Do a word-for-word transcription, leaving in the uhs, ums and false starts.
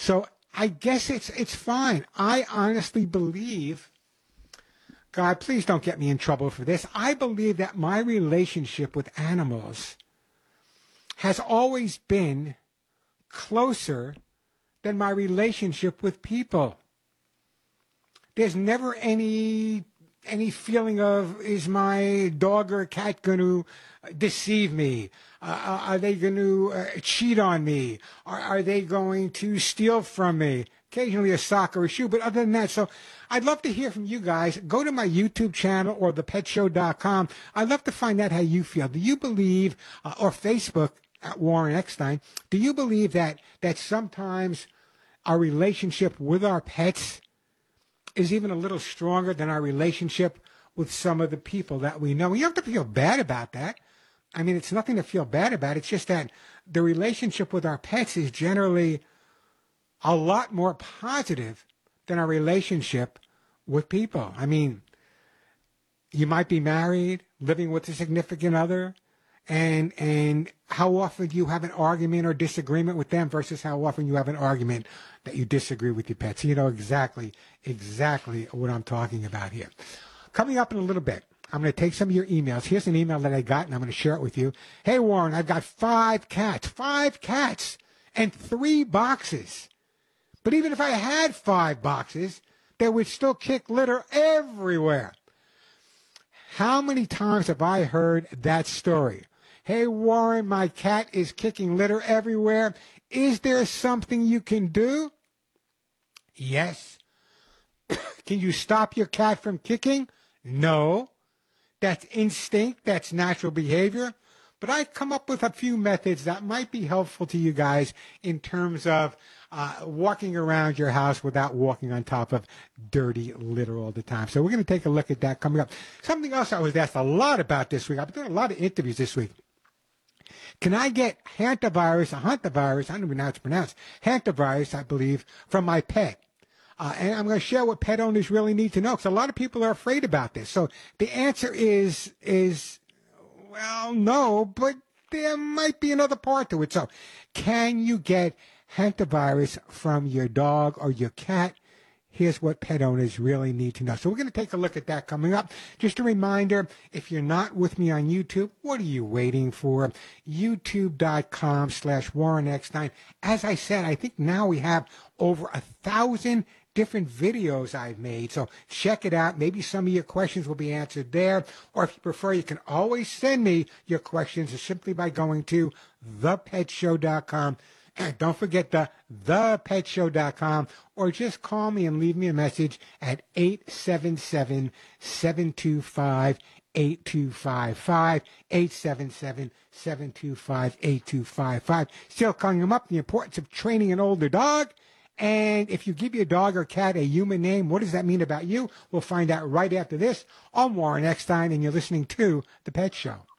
So I guess it's it's fine. I honestly believe, God, please don't get me in trouble for this. I believe that my relationship with animals has always been closer than my relationship with people. There's never any any feeling of, is my dog or cat going to deceive me? Uh, are they going to uh, cheat on me? Are, are they going to steal from me? Occasionally a sock or a shoe, but other than that, so I'd love to hear from you guys. Go to my YouTube channel or the pet show dot com. I'd love to find out how you feel. Do you believe, uh, or Facebook at Warren Eckstein, do you believe that that sometimes our relationship with our pets is even a little stronger than our relationship with some of the people that we know? You don't have to feel bad about that. I mean, it's nothing to feel bad about. It's just that the relationship with our pets is generally a lot more positive than our relationship with people. I mean, you might be married, living with a significant other, and and how often do you have an argument or disagreement with them versus how often you have an argument that you disagree with your pets? You know exactly, exactly what I'm talking about here. Coming up in a little bit, I'm going to take some of your emails. Here's an email that I got, and I'm going to share it with you. Hey, Warren, I've got five cats, five cats, and three boxes. But even if I had five boxes, they would still kick litter everywhere. How many times have I heard that story? Hey, Warren, my cat is kicking litter everywhere. Is there something you can do? Yes. Can you stop your cat from kicking? No. That's instinct. That's natural behavior. But I come up with a few methods that might be helpful to you guys in terms of uh, walking around your house without walking on top of dirty litter all the time. So we're going to take a look at that coming up. Something else I was asked a lot about this week. I've been doing a lot of interviews this week. Can I get hantavirus, a hantavirus, I don't even know how it's pronounced, hantavirus, I believe, from my pet? Uh, and I'm going to share what pet owners really need to know, because a lot of people are afraid about this. So the answer is, is well, no, but there might be another part to it. So can you get hantavirus from your dog or your cat? Here's what pet owners really need to know. So we're going to take a look at that coming up. Just a reminder, if you're not with me on YouTube, what are you waiting for? YouTube.com slash Warren Eckstein. As I said, I think now we have over a thousand different videos I've made. So check it out. Maybe some of your questions will be answered there. Or if you prefer, you can always send me your questions simply by going to the pet show dot com. And don't forget the the pet show dot com, or just call me and leave me a message at eight seven seven, seven two five, eight two five five, eight seven seven, seven two five, eight two five five. Still calling them up, the importance of training an older dog. And if you give your dog or cat a human name, what does that mean about you? We'll find out right after this. I'm Warren Eckstein, and you're listening to The Pet Show.